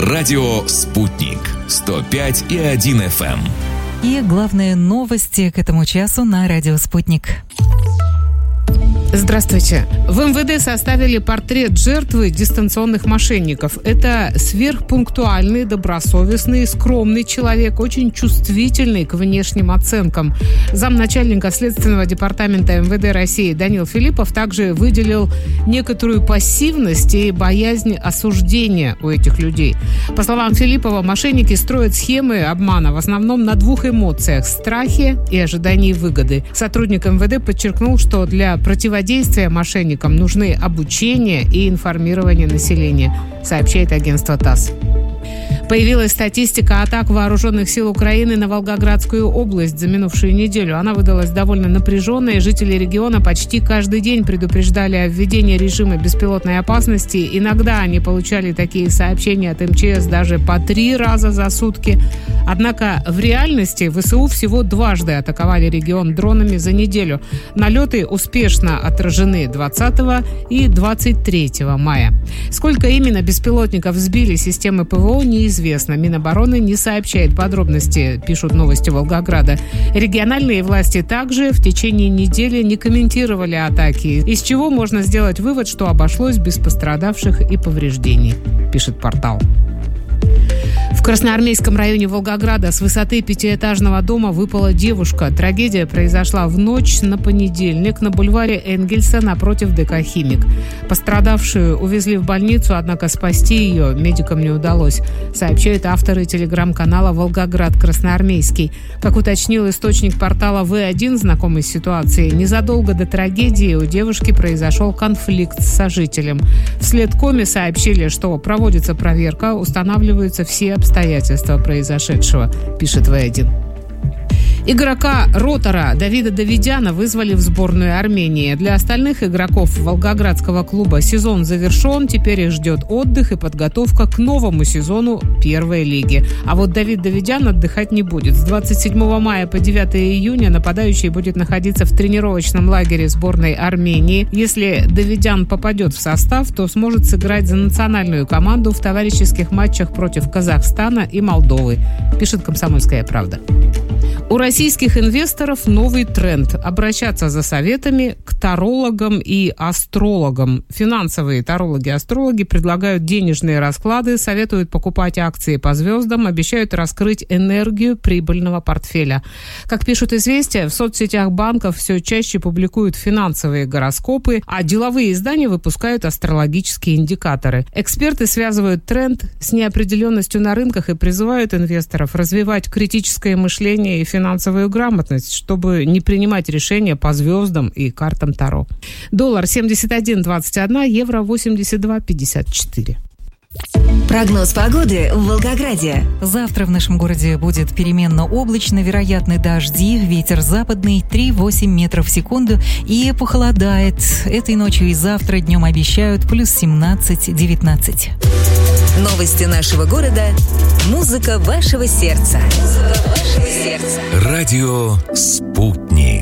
Радио «Спутник». 105,1 FM. И главные новости к этому часу на радио «Спутник». Здравствуйте. В МВД составили портрет жертвы дистанционных мошенников. Это сверхпунктуальный, добросовестный, скромный человек, очень чувствительный к внешним оценкам. Замначальника Следственного департамента МВД России Данил Филиппов также выделил некоторую пассивность и боязнь осуждения у этих людей. По словам Филиппова, мошенники строят схемы обмана в основном на двух эмоциях – страхе и ожидании выгоды. Сотрудник МВД подчеркнул, что для противодействия мошенникам нужны обучение и информирование населения, сообщает агентство ТАСС. Появилась статистика атак вооруженных сил Украины на Волгоградскую область за минувшую неделю. Она выдалась довольно напряженной. Жители региона почти каждый день предупреждали о введении режима беспилотной опасности. Иногда они получали такие сообщения от МЧС даже по 3 раза за сутки. Однако в реальности ВСУ всего дважды атаковали регион дронами за неделю. Налеты успешно отражены 20 и 23 мая. Сколько именно беспилотников сбили системы ПВО, неизвестно. Минобороны не сообщает подробности, пишут новости Волгограда. Региональные власти также в течение недели не комментировали атаки, из чего можно сделать вывод, что обошлось без пострадавших и повреждений, пишет портал. В Красноармейском районе Волгограда с высоты 5-этажного дома выпала девушка. Трагедия произошла в ночь на понедельник на бульваре Энгельса напротив ДК «Химик». Пострадавшую увезли в больницу, однако спасти ее медикам не удалось, сообщают авторы телеграм-канала «Волгоград Красноармейский». Как уточнил источник портала В1, знакомый с ситуацией, незадолго до трагедии у девушки произошел конфликт с сожителем. В следкоме сообщили, что проводится проверка, устанавливаются все обстоятельства произошедшего, пишет В1. Игрока Ротора Давида Давидяна вызвали в сборную Армении. Для остальных игроков Волгоградского клуба сезон завершен. Теперь их ждет отдых и подготовка к новому сезону первой лиги. А вот Давид Давидян отдыхать не будет. С 27 мая по 9 июня нападающий будет находиться в тренировочном лагере сборной Армении. Если Давидян попадет в состав, то сможет сыграть за национальную команду в товарищеских матчах против Казахстана и Молдовы, пишет «Комсомольская правда». У российских инвесторов новый тренд – обращаться за советами к тарологам и астрологам. Финансовые тарологи и астрологи предлагают денежные расклады, советуют покупать акции по звездам, обещают раскрыть энергию прибыльного портфеля. Как пишут «Известия», в соцсетях банков все чаще публикуют финансовые гороскопы, а деловые издания выпускают астрологические индикаторы. Эксперты связывают тренд с неопределенностью на рынках и призывают инвесторов развивать критическое мышление и финансовую грамотность, чтобы не принимать решения по звездам и картам Таро. Доллар 71.21, евро 82.54. Прогноз погоды в Волгограде. Завтра в нашем городе будет переменно облачно, вероятны дожди, ветер западный 3-8 метров в секунду и похолодает. Этой ночью и завтра днем обещают плюс 17-19. Новости нашего города. Музыка вашего сердца. Радио «Спутник».